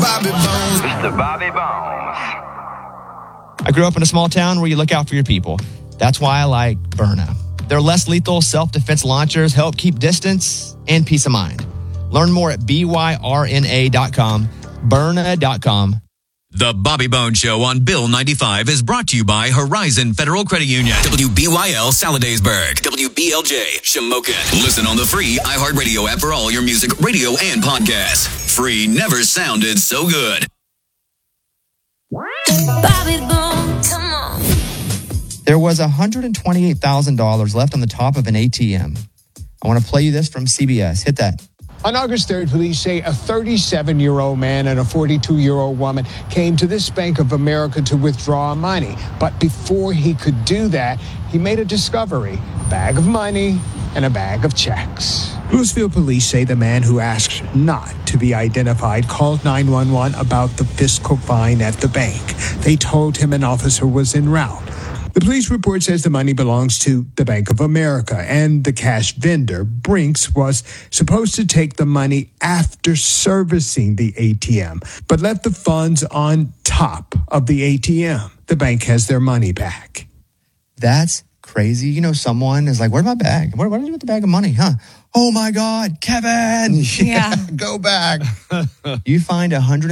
Bobby Bones. Mr. Bobby Bones. I grew up in a small town where you look out for your people. That's why I like Byrna. Their less lethal self-defense launchers help keep distance and peace of mind. Learn more at byrna.com, Byrna.com. The Bobby Bones Show on Bill 95 is brought to you by Horizon Federal Credit Union. WBYL Saladaysburg. WBLJ Shamokin. Listen on the free iHeartRadio app for all your music, radio, and podcasts. Free never sounded so good. Bobby Bones, come on. There was $128,000 left on the top of an ATM. I want to play you this from CBS. Hit that. On August 3rd, police say a 37-year-old man and a 42-year-old woman came to this Bank of America to withdraw money. But before he could do that, he made a discovery: a bag of money and a bag of checks. Louisville police say the man who asked not to be identified called 911 about the fiscal fine at the bank. They told him an officer was en route. The police report says the money belongs to the Bank of America, and the cash vendor, Brinks, was supposed to take the money after servicing the ATM, but left the funds on top of the ATM. The bank has their money back. That's crazy. You know, someone is like, where's my bag? What did I do with the bag of money, huh? Oh, my God, Kevin. Yeah. Go back. You find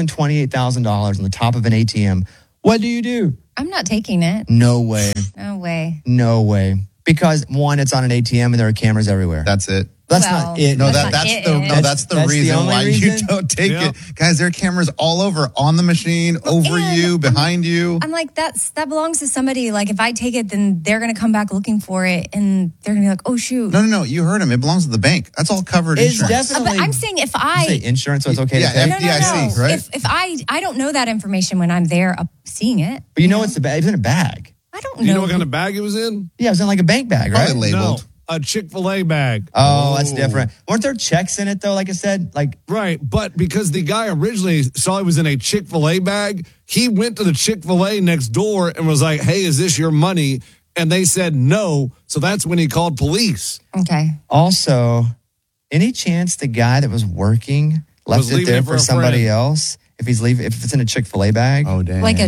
$128,000 on the top of an ATM. What do? I'm not taking it. No way. No way. No way. Because, one, it's on an ATM and there are cameras everywhere. That's it. That's Well, not it. No, That's that's the the reason only why reason? you don't take it. Guys, there are cameras all over, on the machine, over and you, behind you. I'm like, that belongs to somebody. Like, if I take it, then they're going to come back looking for it, and they're going to be like, oh, shoot. No. You heard him. It belongs to the bank. That's all covered It's insurance. definitely. But I'm saying if You I... say insurance, so it's okay Yeah, to take. FDIC, right? If I don't know that information when I'm there seeing it. But you know it's it's in a bag. I don't Do you know know. what kind of bag it was in? Yeah, it was in like a bank bag, right? Probably labeled. No, a Chick-fil-A bag. Oh, that's different. Weren't there checks in it though? Like I said, like Right, but because the guy originally saw it was in a Chick-fil-A bag, he went to the Chick-fil-A next door and was like, hey, is this your money? And they said no, so that's when he called police. Okay. also, any chance the guy that was working left Was it leaving there it for for a somebody friend. else? If it's in a Chick-fil-A bag. Oh, dang. Like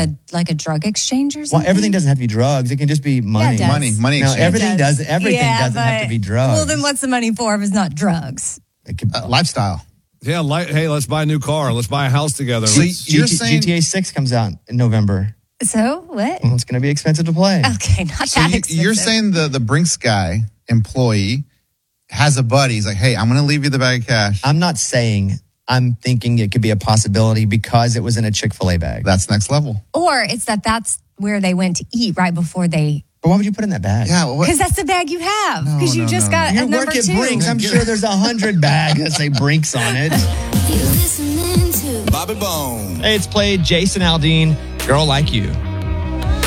a drug exchange or Well, something? everything doesn't have to be drugs. It can just be money. it does. Money No, exchange. everything does. doesn't. Everything Yeah, doesn't have to but- be drugs. Well, then what's the money for if it's not drugs? It could, Lifestyle. Yeah, hey, let's buy a new car. Let's buy a house together. So Let's- you're saying GTA 6 comes out in November. So, what? Well, it's going to be expensive to play. Okay, not so that you, expensive. you're saying the Brinks guy, employee, has a buddy. He's like, hey, I'm going to leave you the bag of cash. I'm not saying. I'm thinking it could be a possibility because it was in a Chick-fil-A bag. That's next level. Or it's that's where they went to eat right before they... But why would you put it in that bag? Yeah, well, Because that's the bag you have. Because you just got You a number work at 2. Brinks. I'm sure there's 100 bags that say Brinks on it. You listening to Bobby Bones. Hey, it's played Jason Aldean, Girl Like You.